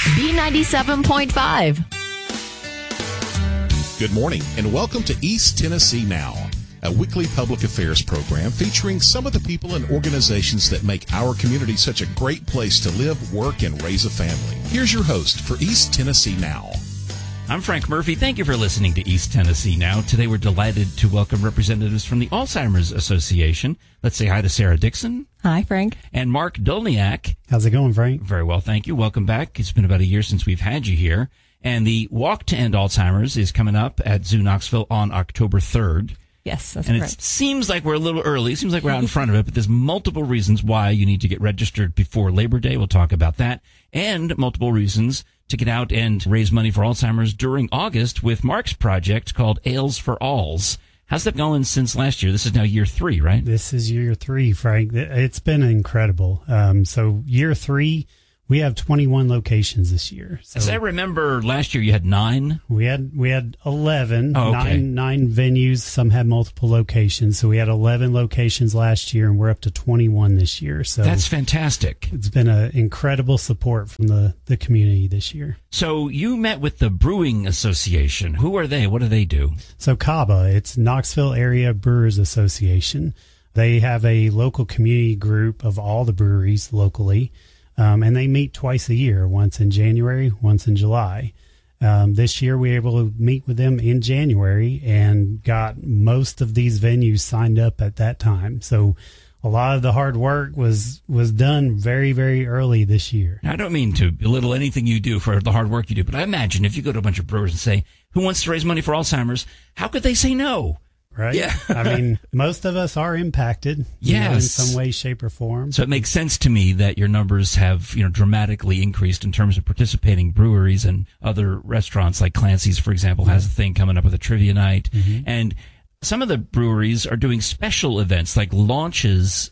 B97.5. Good morning and welcome to East Tennessee Now, a weekly public affairs program featuring some of the people and organizations that make our community such a great place to live, work, and raise a family. Here's your host for East Tennessee Now. I'm Frank Murphy. Thank you for listening to East Tennessee Now. Today we're delighted to welcome representatives from the Alzheimer's Association. Let's say hi to Sarah Dixon. Hi, Frank. And Mark Dolniak. How's it going, Frank? Very well, thank you. Welcome back. It's been about a year since we've had you here. And the Walk to End Alzheimer's is coming up at Zoo Knoxville on October 3rd. Yes, that's and correct. It seems like we're a little early. It seems like we're out in front of it, but there's multiple reasons why you need to get registered before Labor Day. We'll talk about that. And multiple reasons to get out and raise money for Alzheimer's during August with Mark's project called Ales for Alls. How's that going since last year? This is now year 3, right? This is year 3, Frank. It's been incredible. So year 3, we have 21 locations this year. So as I remember, last year you had 9. We had 11, oh, okay. nine venues. Some had multiple locations. So we had 11 locations last year, and we're up to 21 this year. So that's fantastic. It's been an incredible support from the community this year. So you met with the Brewing Association. Who are they? What do they do? So CABA, it's Knoxville Area Brewers Association. They have a local community group of all the breweries locally. And they meet twice a year, once in January, once in July. This year we were able to meet with them in January and got most of these venues signed up at that time. So a lot of the hard work was done very, very early this year. Now, I don't mean to belittle anything you do for the hard work you do, but I imagine if you go to a bunch of brewers and say, who wants to raise money for Alzheimer's, how could they say no? Right? Yeah. I mean, most of us are impacted in some way, shape, or form. So it makes sense to me that your numbers have, dramatically increased in terms of participating breweries and other restaurants like Clancy's, for example, has a thing coming up with a trivia night. Mm-hmm. And some of the breweries are doing special events like launches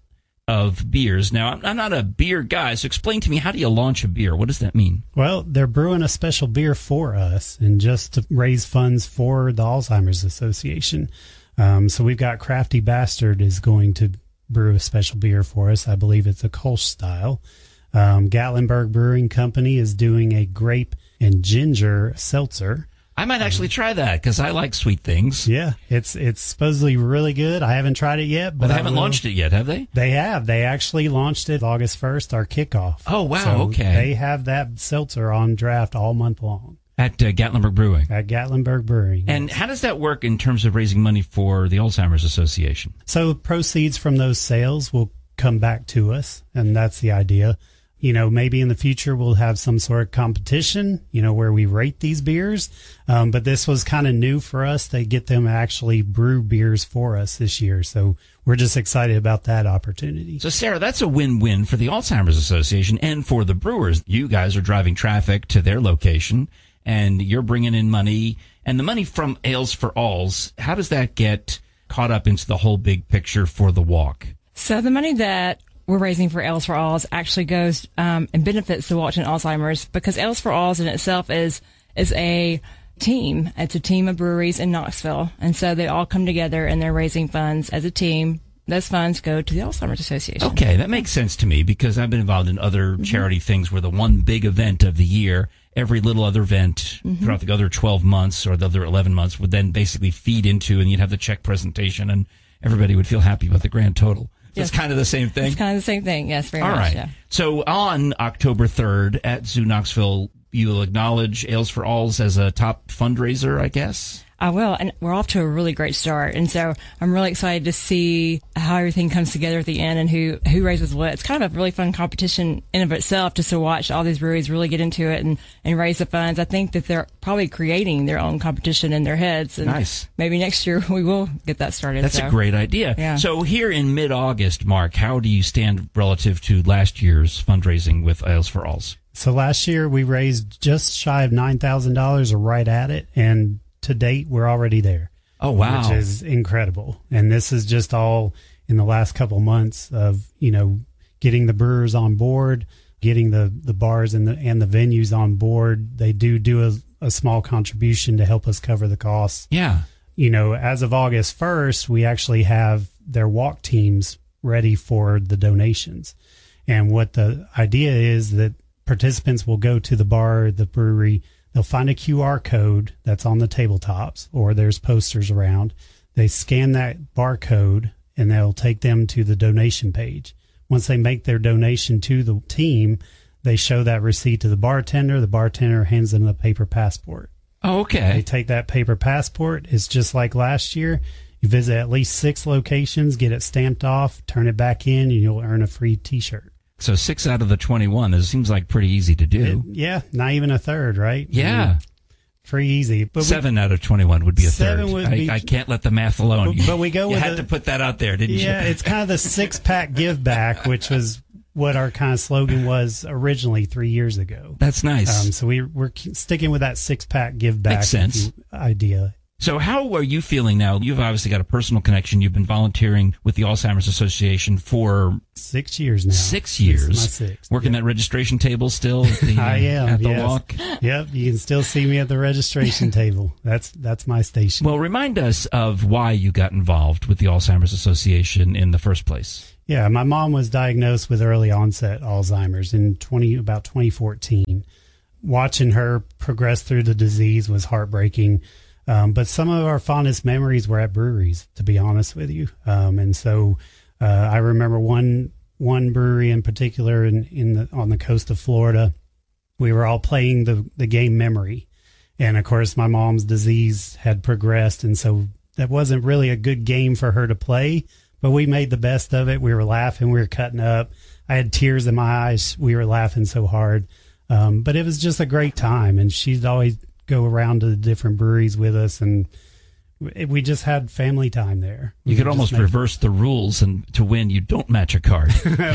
of beers. Now, I'm not a beer guy, so explain to me, how do you launch a beer? What does that mean? Well, they're brewing a special beer for us and just to raise funds for the Alzheimer's Association. So we've got Crafty Bastard is going to brew a special beer for us. I believe it's a Kolsch style. Gatlinburg Brewing Company is doing a grape and ginger seltzer. I might actually try that because I like sweet things. Yeah, it's supposedly really good. I haven't tried it yet, but they haven't launched it yet, have they? They have. They actually launched it August 1st, our kickoff. Oh, wow, so okay. They have that seltzer on draft all month long. At Gatlinburg Brewing. At Gatlinburg Brewing. And how does that work in terms of raising money for the Alzheimer's Association? So proceeds from those sales will come back to us, and that's the idea. Maybe in the future we'll have some sort of competition, where we rate these beers. But this was kind of new for us. They get them to actually brew beers for us this year. So we're just excited about that opportunity. So, Sarah, that's a win-win for the Alzheimer's Association and for the brewers. You guys are driving traffic to their location, and you're bringing in money. And the money from Ales for Alls, how does that get caught up into the whole big picture for the walk? So the money that we're raising for Ales for Alls actually goes and benefits the Walk to End Alzheimer's, because Ales for Alls in itself is a team. It's a team of breweries in Knoxville. And so they all come together and they're raising funds as a team. Those funds go to the Alzheimer's Association. Okay, that makes sense to me because I've been involved in other charity things where the one big event of the year, every little other event throughout the other 12 months or the other 11 months would then basically feed into, and you'd have the check presentation and everybody would feel happy about the grand total. So it's kind of the same thing? It's kind of the same thing, yes, very much. All right. Yeah. So on October 3rd at Zoo Knoxville, you'll acknowledge Ales for Alls as a top fundraiser, I guess? I will, and we're off to a really great start. And so I'm really excited to see how everything comes together at the end and who raises what. It's kind of a really fun competition in of itself just to watch all these breweries really get into it and raise the funds. I think that they're probably creating their own competition in their heads. And nice. Maybe next year we will get that started. That's a great idea. Yeah. So here in mid-August, Mark, how do you stand relative to last year's fundraising with Ales for Alls? So last year we raised just shy of $9,000 or right at it, and to date we're already there. Oh, wow. Which is incredible. And this is just all in the last couple months of, getting the brewers on board, getting the bars and the venues on board. They do a small contribution to help us cover the costs. Yeah. As of August 1st, we actually have their walk teams ready for the donations. And what the idea is that participants will go to the bar or the brewery. They'll find a QR code that's on the tabletops, or there's posters around. They scan that barcode, and they'll take them to the donation page. Once they make their donation to the team, they show that receipt to the bartender. The bartender hands them a paper passport. Oh, okay. They take that paper passport. It's just like last year. You visit at least 6 locations, get it stamped off, turn it back in, and you'll earn a free T-shirt. So 6 out of the 21, it seems like pretty easy to do. Yeah, not even a third, right? Yeah. Pretty easy. But 7 out of 21 would be a third. Be, I can't let the math alone. But we go you with had to put that out there, didn't you? Yeah, it's kind of the 6-pack give back, which was what our kind of slogan was originally 3 years ago. That's nice. So we're sticking with that 6-pack give back Makes sense. idea. So how are you feeling now? You've obviously got a personal connection. You've been volunteering with the Alzheimer's Association for 6 years now. 6 years. This is my 6th. Working that registration table still at the, I am, at the yes. walk? Yep, you can still see me at the registration table. That's my station. Well, remind us of why you got involved with the Alzheimer's Association in the first place. Yeah, my mom was diagnosed with early onset Alzheimer's in about 2014. Watching her progress through the disease was heartbreaking. But some of our fondest memories were at breweries, to be honest with you. And so I remember one brewery in particular on the coast of Florida. We were all playing the game Memory. And, of course, my mom's disease had progressed, and so that wasn't really a good game for her to play. But we made the best of it. We were laughing. We were cutting up. I had tears in my eyes. We were laughing so hard. But it was just a great time, and she'd always go around to the different breweries with us, and we just had family time there. You could almost reverse the rules, and to win, you don't match a card.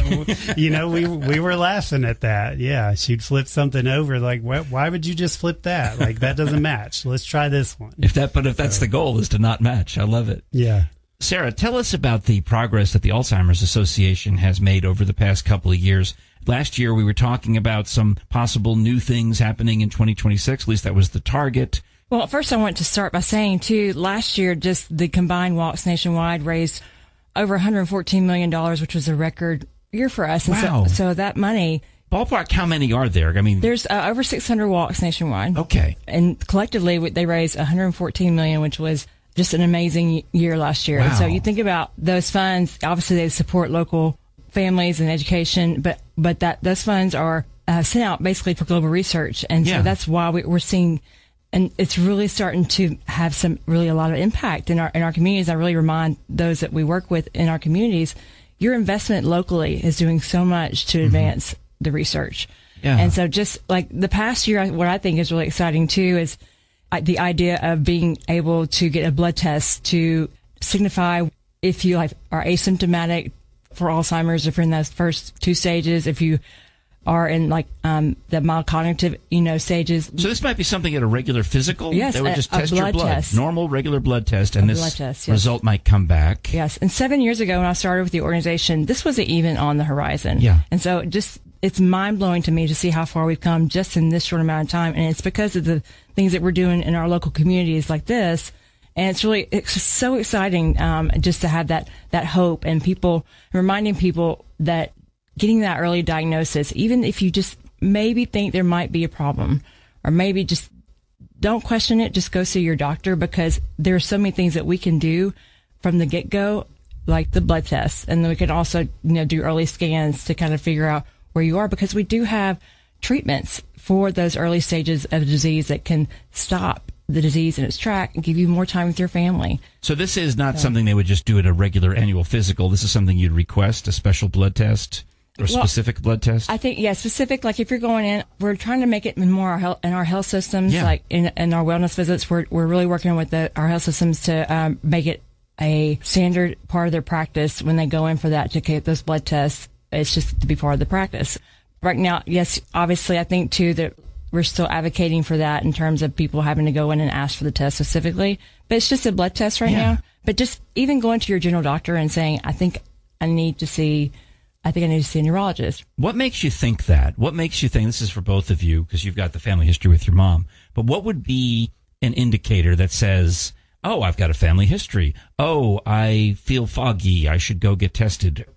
We were laughing at that. Yeah, she'd flip something over, like, why would you just flip that? Like, that doesn't match. Let's try this one. If that's the goal, is to not match. I love it. Yeah. Sarah, tell us about the progress that the Alzheimer's Association has made over the past couple of years. Last year, we were talking about some possible new things happening in 2026. At least that was the target. Well, first I want to start by saying, too, last year, just the combined walks nationwide raised over $114 million, which was a record year for us. And wow. So that money... Ballpark, how many are there? I mean, there's over 600 walks nationwide. Okay. And collectively, they raised $114 million, which was just an amazing year last year. Wow. And so you think about those funds, obviously they support local families and education, but those funds are sent out basically for global research. And so that's why we're seeing, and it's really starting to have a lot of impact in our communities. I really remind those that we work with in our communities, your investment locally is doing so much to advance the research. Yeah. And so just like the past year, what I think is really exciting too is the idea of being able to get a blood test to signify if you are asymptomatic for Alzheimer's, if you're in those first 2 stages, if you are in the mild cognitive, stages. So this might be something at a regular physical? Yes. They would just test your blood. Test. Normal, regular blood test, and this test, yes. result might come back. Yes. And 7 years ago when I started with the organization, this wasn't even on the horizon. Yeah. And so it's mind-blowing to me to see how far we've come just in this short amount of time. And it's because of the things that we're doing in our local communities like this. And it's just so exciting just to have that hope and reminding people that getting that early diagnosis, even if you just maybe think there might be a problem, or maybe just don't question it, just go see your doctor, because there are so many things that we can do from the get-go, like the blood tests. And then we can also do early scans to kind of figure out where you are, because we do have treatments for those early stages of the disease that can stop the disease in its track and give you more time with your family. So this is not something they would just do at a regular annual physical. This is something you'd request, a special blood test or specific blood test? I think, specific. Like if you're going in, we're trying to make it more in our health systems, like in our wellness visits. We're really working with our health systems to make it a standard part of their practice when they go in for that, to get those blood tests. It's just to be part of the practice. Right now, yes, obviously, I think too that we're still advocating for that in terms of people having to go in and ask for the test specifically. But it's just a blood test right now. But just even going to your general doctor and saying, I think I need to see a neurologist. What makes you think that? What makes you think, this is for both of you because you've got the family history with your mom, but what would be an indicator that says, oh, I've got a family history. Oh, I feel foggy. I should go get tested.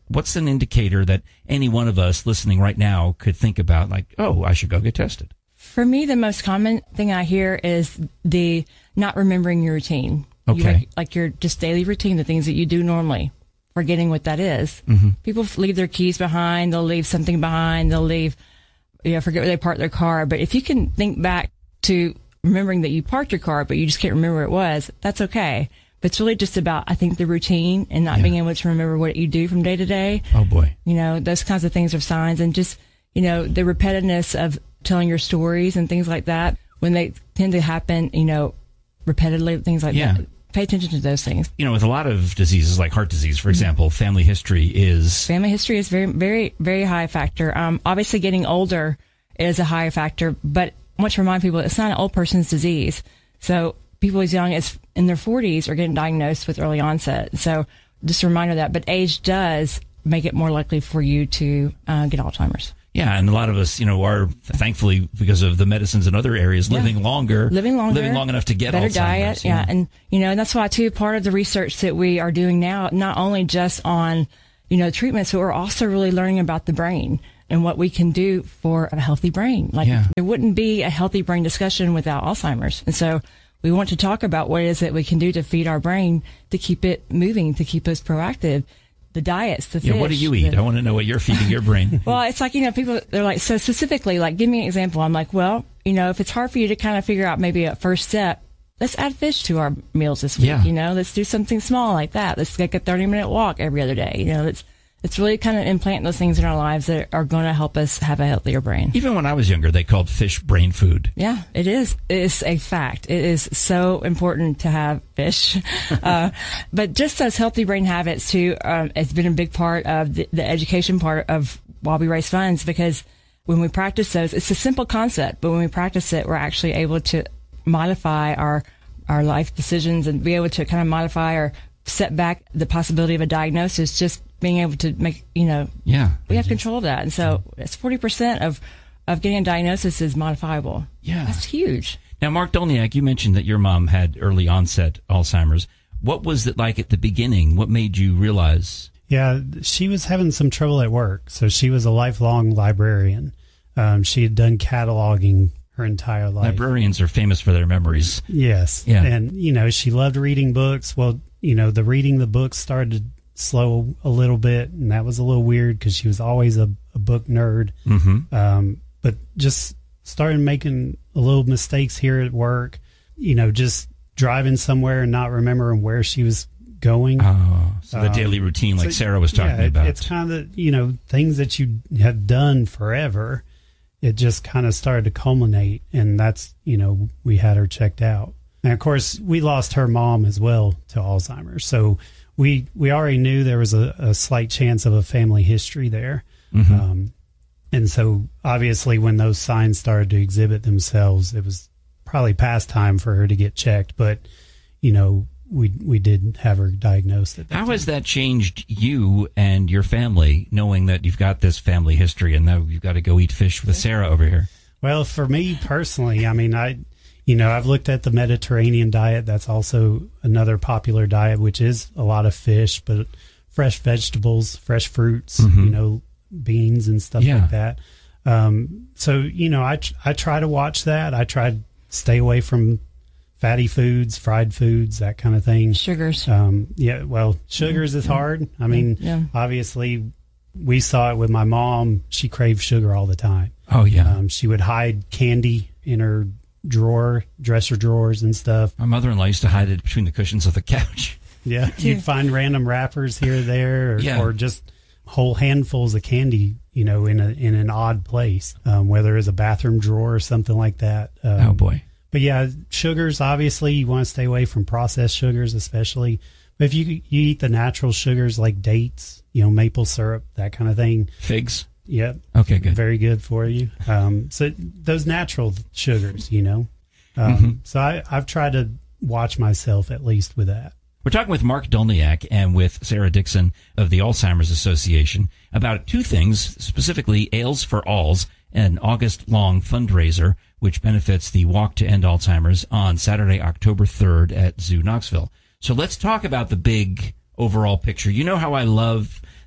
what's an indicator that any one of us listening right now could think about, like, oh, I should go get tested? For me, the most common thing I hear is the not remembering your routine. Okay. Like your just daily routine, the things that you do normally, forgetting what that is. People leave their keys behind. They'll leave something behind. They'll leave, forget where they parked their car. But if you can think back to remembering that you parked your car, but you just can't remember where it was, that's okay. But it's really just about, I think, the routine and not being able to remember what you do from day to day. Oh, boy. Those kinds of things are signs. And just, the repetitiveness of telling your stories and things like that, when they tend to happen, repetitively, things like that. Pay attention to those things. With a lot of diseases like heart disease, for example, family history is very, very, very high factor. Obviously, getting older is a high factor, but I want to remind people it's not an old person's disease. So people as young as in their 40s are getting diagnosed with early onset. So just a reminder of that. But age does make it more likely for you to get Alzheimer's. Yeah, and a lot of us, are thankfully, because of the medicines in other areas, living long enough to get better Alzheimer's. Diet, and and that's why too. Part of the research that we are doing now, not only just on treatments, but we're also really learning about the brain and what we can do for a healthy brain. There wouldn't be a healthy brain discussion without Alzheimer's, and so we want to talk about what it is that we can do to feed our brain to keep it moving, to keep us proactive. The diets, the fish. What do you eat? I want to know what you're feeding your brain. Well, it's like, people, they're like, so specifically, like, give me an example. I'm like, well, if it's hard for you to kind of figure out maybe a first step, let's add fish to our meals this week. Let's do something small like that. Let's take a 30-minute walk every other day. It's really kind of implant those things in our lives that are going to help us have a healthier brain. Even when I was younger, they called fish brain food. Yeah, it is. It's a fact. It is so important to have fish. But just those healthy brain habits, too, it's been a big part of the education part of While We Raise Funds, because when we practice those, it's a simple concept, but when we practice it, we're actually able to modify our life decisions and be able to kind of modify or set back the possibility of a diagnosis, just being able to make, we have control of that. And so it's 40% of getting a diagnosis is modifiable. Yeah. That's huge. Now, Mark Dolniak, you mentioned that your mom had early onset Alzheimer's. What was it like at the beginning? What made you realize? Yeah, she was having some trouble at work. So she was a lifelong librarian. She had done cataloging her entire life. Librarians are famous for their memories. Yes. Yeah. And, she loved reading books. Well, the reading the books started to slow a little bit, and that was a little weird because she was always a book nerd. But just started making a little mistakes here at work, just driving somewhere and not remembering where she was going. Oh, so the daily routine like Sarah was talking about. It's kind of, things that you have done forever. It just kind of started to culminate, and that's, we had her checked out. And of course, we lost her mom as well to Alzheimer's. So we already knew there was a slight chance of a family history there. And so obviously when those signs started to exhibit themselves, it was probably past time for her to get checked. But, we did have her diagnosed at that How time. has that changed you and your family, knowing that you've got this family history and now you've got to go eat fish with Sarah over here? Well, for me personally, I mean, I've looked at the Mediterranean diet. That's also another popular diet, which is a lot of fish, but fresh vegetables, fresh fruits, beans and stuff like that. So, I try to watch that. I try to stay away from fatty foods, fried foods, that kind of thing. Sugars. Sugars is hard. I mean, obviously we saw it with my mom. She craved sugar all the time. Oh, yeah. She would hide candy in her dresser drawers and stuff. My mother-in-law used to hide it between the cushions of the couch. Yeah, you'd find random wrappers here or there, or just whole handfuls of candy, in an odd place, whether it's a bathroom drawer or something like that. Oh boy! But yeah, sugars. Obviously, you want to stay away from processed sugars, especially. But if you eat the natural sugars like dates, maple syrup, that kind of thing. Figs. Yep. Okay, good. Very good for you. So those natural sugars, So I've tried to watch myself at least with that. We're talking with Mark Dolniak and with Sarah Dixon of the Alzheimer's Association about two things, specifically Ales for Alls, an August-long fundraiser which benefits the Walk to End Alzheimer's on Saturday, October 3rd at Zoo Knoxville. So let's talk about the big overall picture. You know how I love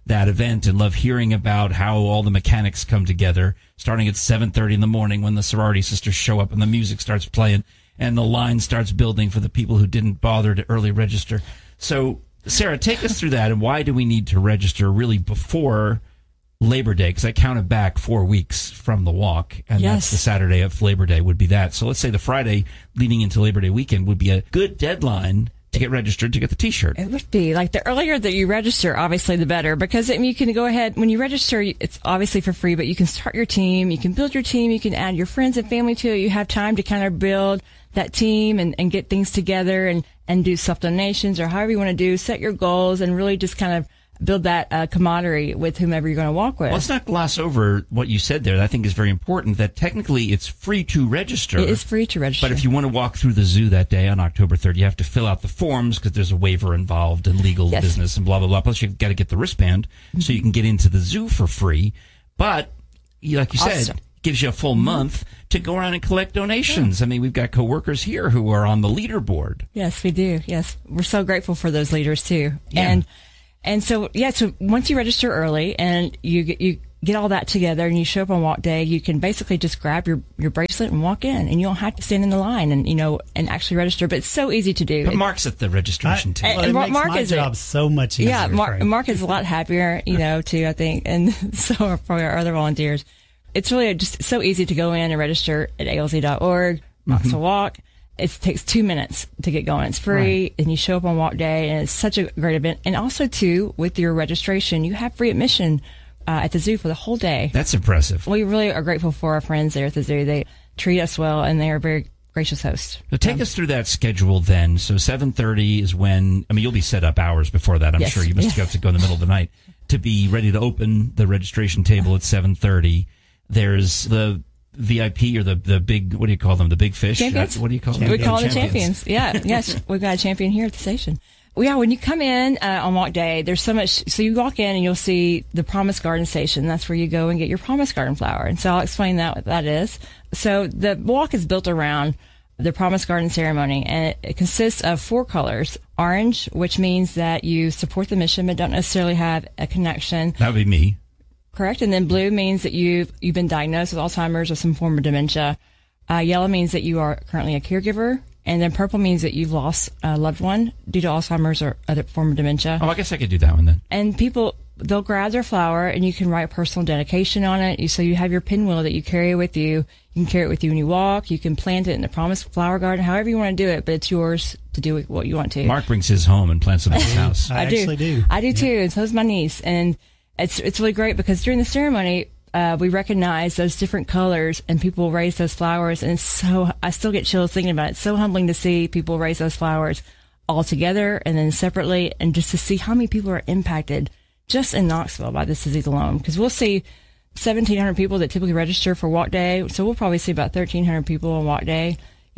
that event and love hearing about how all the mechanics come together, starting at 7:30 in the morning when the sorority sisters show up and the music starts playing and the line starts building for the people who didn't bother to early register. So, Sarah, take us through that, and why do we need to register really before Labor Day? Because I counted back 4 weeks from the walk, and Yes. that's the Saturday of Labor Day would be that. So let's say the Friday leading into Labor Day weekend would be a good deadline to get registered to get the T-shirt. It would be like the earlier that you register, obviously the better, because you can go ahead when you register. It's obviously for free, but you can start your team, you can build your team, you can add your friends and family to it. You have time to kind of build that team and get things together and do self donations or however you want to do, set your goals and really just kind of build that camaraderie with whomever you're going to walk with. Let's not gloss over what you said there. That I think is very important, that technically it's free to register. It is free to register. But if you want to walk through the zoo that day on October 3rd, you have to fill out the forms because there's a waiver involved in legal Yes. business and blah, blah, blah. Plus, you've got to get the wristband so you can get into the zoo for free. But, like you said, Awesome. gives you a full month to go around and collect donations. I mean, we've got coworkers here who are on the leaderboard. Yes, we do. Yes. We're so grateful for those leaders too. Yeah. And so, so once you register early and you get all that together and you show up on walk day, you can basically just grab your bracelet and walk in, and you don't have to stand in the line and actually register, but it's so easy to do. But Mark's at the registration table. Well, it makes Mark my is job so much easier. Yeah, Frank. Mark is a lot happier, too, I think. And so are probably our other volunteers. It's really just so easy to go in and register at alz.org, Knoxville Walk. It takes 2 minutes to get going. It's free, Right. and you show up on walk day, and it's such a great event. And also, too, with your registration, you have free admission at the zoo for the whole day. That's impressive. We really are grateful for our friends there at the zoo. They treat us well, and they are very gracious hosts. So take us through that schedule then. So 7:30 is when, you'll be set up hours before that. I'm Yes. sure you must have to go in the middle of the night to be ready to open the registration table at 7:30. There's the VIP or the big, what do you call them? The big fish? Champions? What do you call them? We call them champions. Yeah, yes. We've got a champion here at the station. Well, yeah, when you come in on walk day, there's so much. So you walk in and you'll see the Promise Garden Station. That's where you go and get your Promise Garden flower. And so I'll explain what that is. So the walk is built around the Promise Garden ceremony, and it consists of 4 colors. Orange, which means that you support the mission but don't necessarily have a connection. That would be me. Correct. And then blue means that you've been diagnosed with Alzheimer's or some form of dementia. Yellow means that you are currently a caregiver. And then purple means that you've lost a loved one due to Alzheimer's or other form of dementia. Oh, I guess I could do that one then. And people, they'll grab their flower and you can write personal dedication on it. So you have your pinwheel that you carry with you. You can carry it with you when you walk. You can plant it in the Promise Flower Garden, however you want to do it, but it's yours to do what you want to. Mark brings his home and plants it in his house. I actually do. I do too, and so does my niece. And it's really great because during the ceremony, we recognize those different colors and people raise those flowers. And I still get chills thinking about it. It's so humbling to see people raise those flowers all together and then separately, and just to see how many people are impacted just in Knoxville by this disease alone. Because we'll see 1,700 people that typically register for walk day. So we'll probably see about 1,300 people on walk day,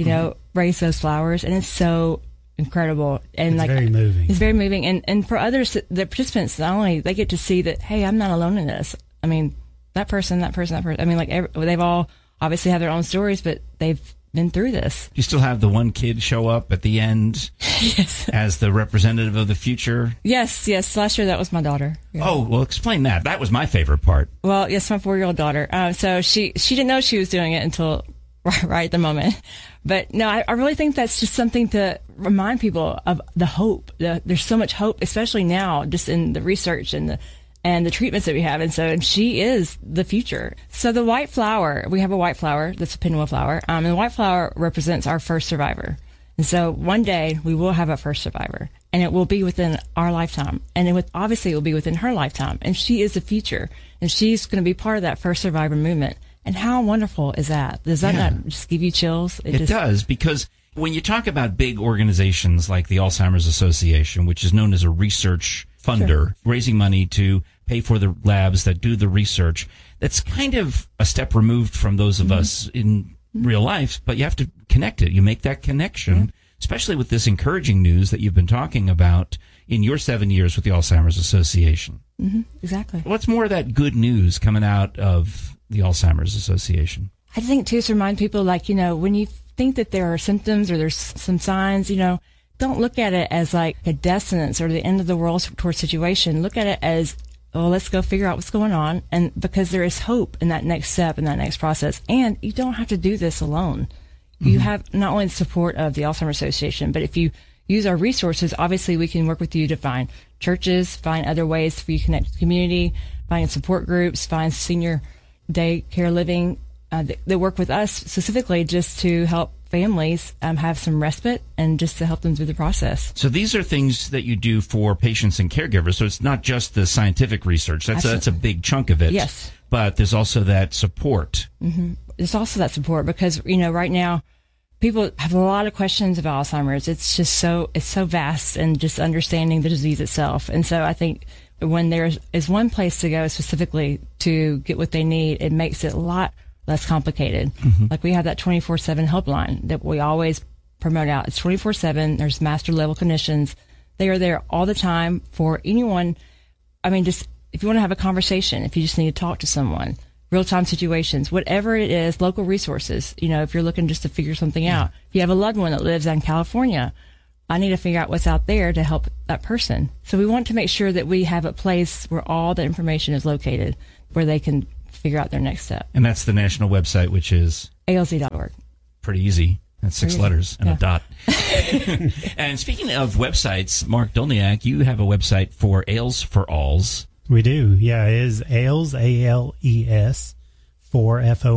raise those flowers. And it's so incredible. And It's very moving. It's very moving. And for others, the participants, not only they get to see that, hey, I'm not alone in this. I mean, that person. I mean, they've all obviously have their own stories, but they've been through this. You still have the one kid show up at the end Yes. as the representative of the future? Yes. Last year, that was my daughter. Yeah. Oh, well, explain that. That was my favorite part. Well, yes, my 4-year-old daughter. So she didn't know she was doing it until right at the moment. But no, I really think that's just something to remind people of the hope. There's so much hope, especially now, just in the research and the treatments that we have. And so she is the future. So the white flower, we have a white flower that's a pinwheel flower. And the white flower represents our first survivor. And so one day we will have a first survivor, and it will be within our lifetime. And obviously it will be within her lifetime. And she is the future, and she's going to be part of that first survivor movement. And how wonderful is that? Does that not just give you chills? It does, because when you talk about big organizations like the Alzheimer's Association, which is known as a research funder, raising money to pay for the labs that do the research, that's kind of a step removed from those of us in real life, but you have to connect it. You make that connection, especially with this encouraging news that you've been talking about in your 7 years with the Alzheimer's Association. Mm-hmm, exactly. What's more of that good news coming out of the Alzheimer's Association? I think, too, to remind people, when you think that there are symptoms or there's some signs, don't look at it as like a death sentence or the end of the world towards situation. Look at it as well, let's go figure out what's going on. And because there is hope in that next step, in that next process. And you don't have to do this alone. You have not only the support of the Alzheimer's Association, but if you use our resources, obviously we can work with you to find churches, find other ways for you to connect with the community, find support groups, find senior day care living that work with us specifically just to help families have some respite and just to help them through the process. So these are things that you do for patients and caregivers. So it's not just the scientific research. That's a big chunk of it. Yes. But there's also that support. Mm-hmm. There's also that support because, right now people have a lot of questions about Alzheimer's. It's just it's so vast and just understanding the disease itself. And so I think when there is one place to go specifically to get what they need, it makes it a lot less complicated. Mm-hmm. Like we have that 24/7 helpline that we always promote out. It's 24/7. There's master level clinicians. They are there all the time for anyone. I mean, just if you want to have a conversation, if you just need to talk to someone, real time situations, whatever it is, local resources. If you're looking just to figure something out, if you have a loved one that lives in California, I need to figure out what's out there to help that person. So we want to make sure that we have a place where all the information is located, where they can figure out their next step. And that's the national website, which is ALZ.org. Pretty easy. That's 6 letters and a dot. And speaking of websites, Mark Dolniak, you have a website for Ales for Alls. We do. Yeah, it is ALES, ALES, for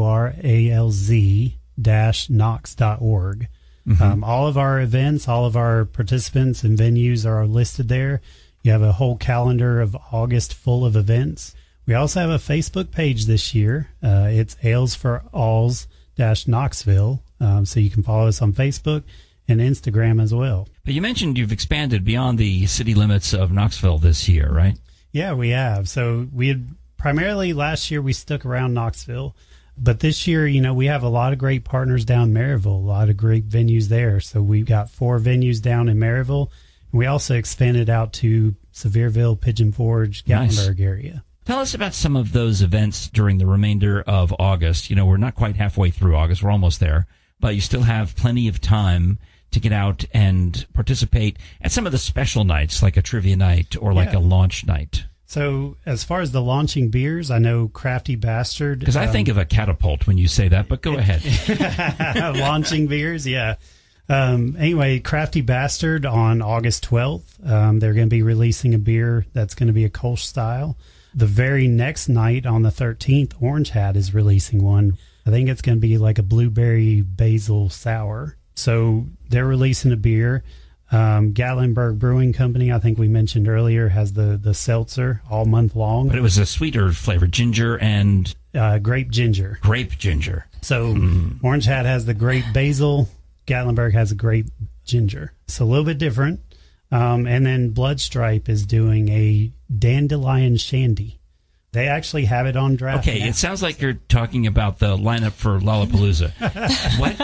FORALZ -Knox.org. Mm-hmm. All of our events, all of our participants and venues are listed there. You have a whole calendar of August full of events. We also have a Facebook page this year. It's Ales for Alls -Knoxville. So you can follow us on Facebook and Instagram as well. But you mentioned you've expanded beyond the city limits of Knoxville this year, right? Yeah, we have. So we had primarily last year we stuck around Knoxville. But this year, we have a lot of great partners down in Maryville, a lot of great venues there. So we've got 4 venues down in Maryville. And we also expanded out to Sevierville, Pigeon Forge, Gatlinburg area. Tell us about some of those events during the remainder of August. We're not quite halfway through August. We're almost there. But you still have plenty of time to get out and participate at some of the special nights, like a trivia night or like a launch night. So as far as the launching beers, I know Crafty Bastard. Because I think of a catapult when you say that, but go ahead. Launching beers, yeah. Anyway, Crafty Bastard on August 12th, they're going to be releasing a beer that's going to be a Kolsch style. The very next night on the 13th, Orange Hat is releasing one. I think it's going to be like a blueberry basil sour. So they're releasing a beer. Gatlinburg Brewing Company, I think we mentioned earlier, has the seltzer all month long. But it was a sweeter flavor, ginger and... grape ginger. Grape ginger. So Orange Hat has the grape basil. Gatlinburg has a grape ginger. So a little bit different. And then Bloodstripe is doing a dandelion shandy. They actually have it on draft. Okay, now. It sounds like you're talking about the lineup for Lollapalooza. What?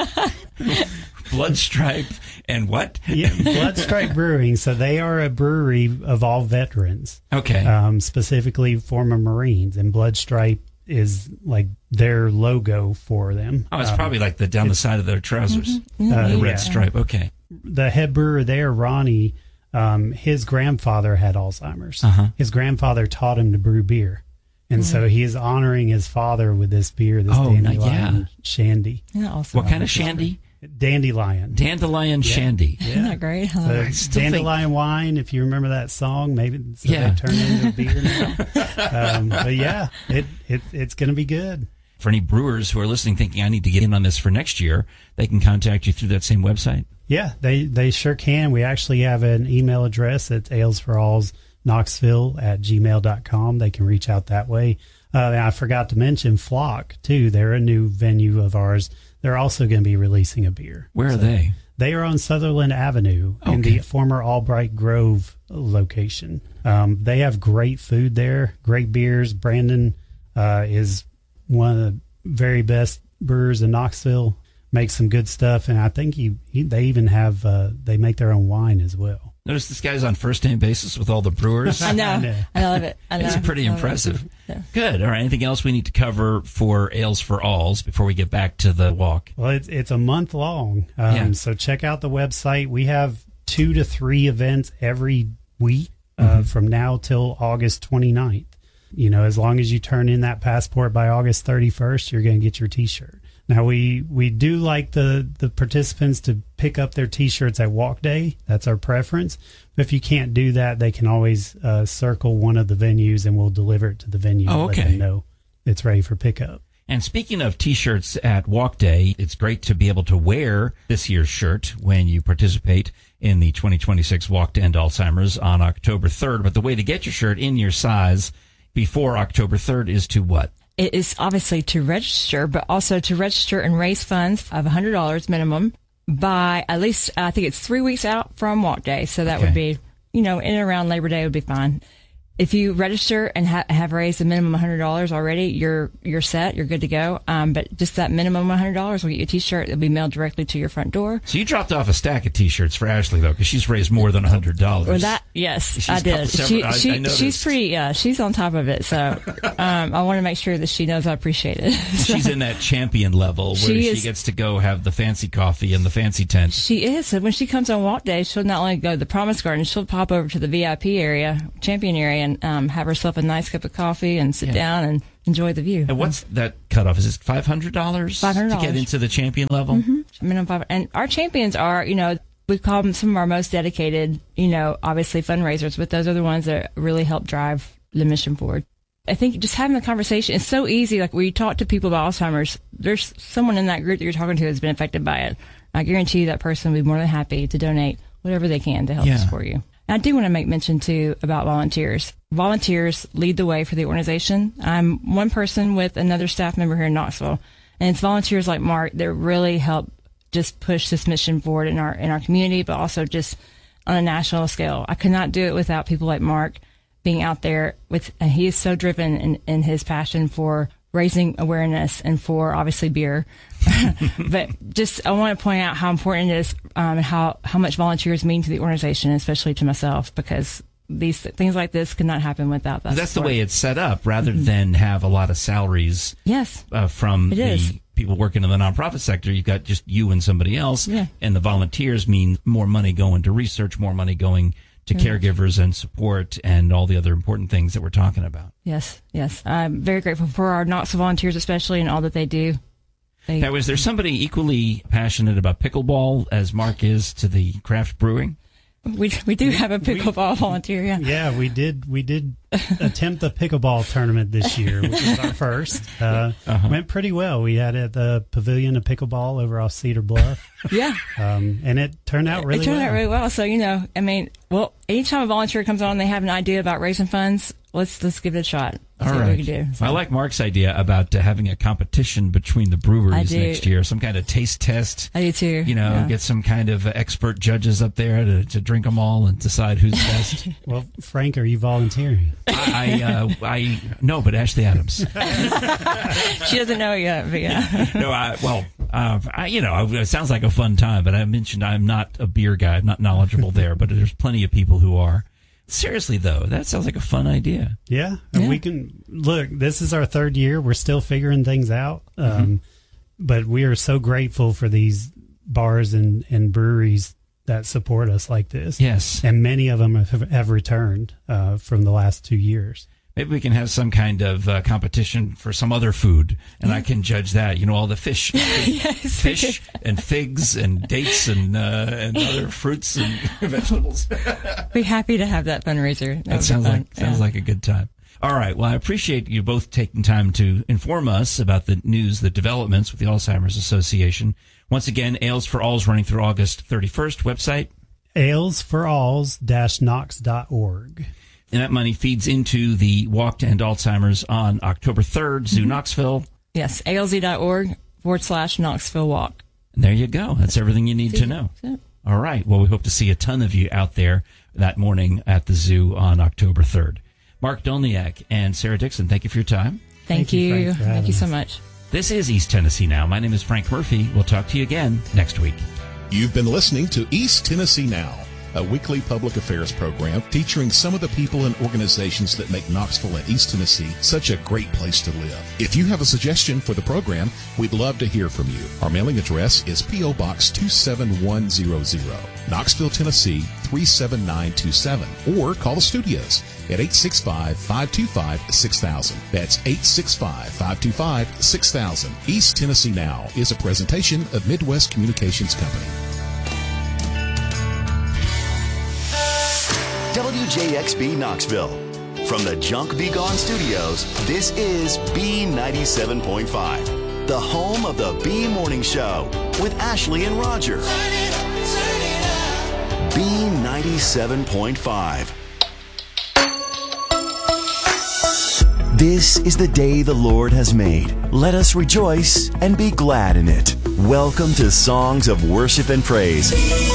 Bloodstripe and what? Yeah, Bloodstripe Brewing. So they are a brewery of all veterans. Okay. Specifically former Marines, and Bloodstripe is like their logo for them. Oh, it's probably like down the side of their trousers. The red stripe. Okay. The head brewer there, Ronnie, his grandfather had Alzheimer's. His grandfather taught him to brew beer. And so he is honoring his father with this beer, this dandelion shandy. Yeah, awesome. What kind of shandy? Dandelion. Dandelion shandy. Yeah. Isn't that great? Huh? So dandelion wine, if you remember that song, maybe they turned into a beer now. But yeah, it's going to be good. For any brewers who are listening thinking I need to get in on this for next year, they can contact you through that same website? Yeah, they sure can. We actually have an email address. It's alesforallsknoxville@gmail.com. They can reach out that way. I forgot to mention Flock, too. They're a new venue of ours. They're also going to be releasing a beer. Where are they? They are on Sutherland Avenue in the former Albright Grove location. They have great food there, great beers. Brandon is one of the very best brewers in Knoxville, makes some good stuff. And I think they even have, they make their own wine as well. Notice this guy's on first-name basis with all the brewers. I know. I love it. I know. It's pretty impressive. Yeah. Good. All right. Anything else we need to cover for Ales for Alls before we get back to the walk? Well, it's a month long. So check out the website. We have 2 to 3 events every week from now till August 29th. You know, as long as you turn in that passport by August 31st, you're going to get your T-shirt. Now, we do like the participants to pick up their T-shirts at Walk Day. That's our preference. But if you can't do that, they can always circle one of the venues, and we'll deliver it to the venue. Oh, okay. Let them know it's ready for pickup. And speaking of T-shirts at Walk Day, it's great to be able to wear this year's shirt when you participate in the 2026 Walk to End Alzheimer's on October 3rd. But the way to get your shirt in your size before October 3rd is to what? It is obviously to register, but also to register and raise funds of $100 minimum by at least, I think it's 3 weeks out from Walk Day. So that would be, in and around Labor Day would be fine. If you register and have raised a minimum $100 already, you're set. You're good to go. But just that minimum $100 will get you a T-shirt. It'll be mailed directly to your front door. So you dropped off a stack of T-shirts for Ashley, though, because she's raised more than $100. Or that, yes, I did. She's pretty. She's on top of it. So I want to make sure that she knows I appreciate it. So, she's in that champion level where she gets to go have the fancy coffee and the fancy tent. She is. So when she comes on Walk Day, she'll not only go to the Promise Garden, she'll pop over to the VIP area, champion area, and have herself a nice cup of coffee and sit down and enjoy the view. And what's that cutoff? Is it $500? $500 to get into the champion level? Mm-hmm. Minimum $500. And our champions are, we call them some of our most dedicated, obviously fundraisers, but those are the ones that really help drive the mission forward. I think just having the conversation is so easy. Like when you talk to people about Alzheimer's, there's someone in that group that you're talking to has been affected by it. I guarantee you that person will be more than happy to donate whatever they can to help support you. And I do want to make mention, too, about volunteers. Volunteers lead the way for the organization. I'm one person with another staff member here in Knoxville, and it's volunteers like Mark that really help just push this mission forward in our community, but also just on a national scale. I could not do it without people like Mark being out there and he is so driven in his passion for raising awareness and for obviously beer. But just, I want to point out how important it is, and how much volunteers mean to the organization, especially to myself, because these things like this could not happen without that. That's support. The way it's set up, rather than have a lot of salaries. Yes, from the people working in the nonprofit sector. You've got just you and somebody else, and the volunteers mean more money going to research, more money going to caregivers and support and all the other important things that we're talking about. Yes. I'm very grateful for our Knoxville volunteers, especially, and all that they do. Now, is there somebody equally passionate about pickleball as Mark is to the craft brewing? We do have a pickleball volunteer, Yeah, we did attempt the pickleball tournament this year, which was our first. Went pretty well. We had at the Pavilion a pickleball over off Cedar Bluff. Yeah. And it turned out really well. It turned out really well. So, anytime a volunteer comes on and they have an idea about raising funds, let's give it a shot. All right. What we can do. So. I like Mark's idea about having a competition between the breweries next year, some kind of taste test. I do too. Get some kind of expert judges up there to drink them all and decide who's best. Well, Frank, are you volunteering? I no, but Ashley Adams. She doesn't know yet, but yeah. No, it sounds like a fun time, but I mentioned I'm not a beer guy. I'm not knowledgeable there, but there's plenty of people who are. Seriously, though, that sounds like a fun idea. Yeah. We can look. This is our third year. We're still figuring things out, but we are so grateful for these bars and breweries that support us like this. Yes, and many of them have returned from the last 2 years. Maybe we can have some kind of competition for some other food, and I can judge that. All the fish, fish and figs and dates and other fruits and vegetables. Be happy to have that fundraiser. That sounds like a good time. All right. Well, I appreciate you both taking time to inform us about the news, the developments with the Alzheimer's Association. Once again, Ales for All is running through August 31st. Website? alesforalls-knox.org. And that money feeds into the Walk to End Alzheimer's on October 3rd, Zoo Knoxville. Yes, alz.org/Knoxville Walk. And there you go. That's everything you need to know. All right. Well, we hope to see a ton of you out there that morning at the zoo on October 3rd. Mark Dolniak and Sarah Dixon, thank you for your time. Thank you. Thank you so much. This is East Tennessee Now. My name is Frank Murphy. We'll talk to you again next week. You've been listening to East Tennessee Now, a weekly public affairs program featuring some of the people and organizations that make Knoxville and East Tennessee such a great place to live. If you have a suggestion for the program, we'd love to hear from you. Our mailing address is P.O. Box 27100, Knoxville, Tennessee 37927, or call the studios at 865-525-6000. That's 865-525-6000. East Tennessee Now is a presentation of Midwest Communications Company. WJXB Knoxville. From the Junk Be Gone Studios, this is B97.5, the home of the B Morning Show with Ashley and Roger. B97.5. This is the day the Lord has made. Let us rejoice and be glad in it. Welcome to Songs of Worship and Praise.